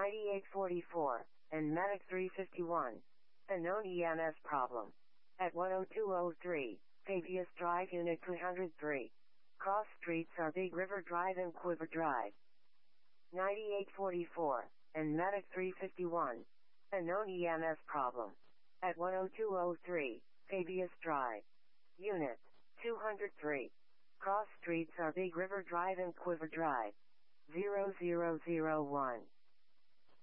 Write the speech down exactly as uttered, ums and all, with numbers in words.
ninety-eight forty-four, and Medic three fifty-one. A known E M S problem. At one oh two oh three, Fabius Drive Unit two oh three. Cross streets are Big River Drive and Quiver Drive. ninety-eight forty-four, and Medic three fifty-one. A known E M S problem. At one oh two oh three, Fabius Drive. Unit two oh three. Cross streets are Big River Drive and Quiver Drive. zero zero zero one.